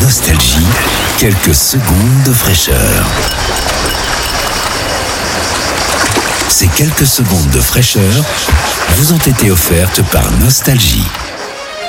Nostalgie, quelques secondes de fraîcheur. Ces quelques secondes de fraîcheur vous ont été offertes par Nostalgie.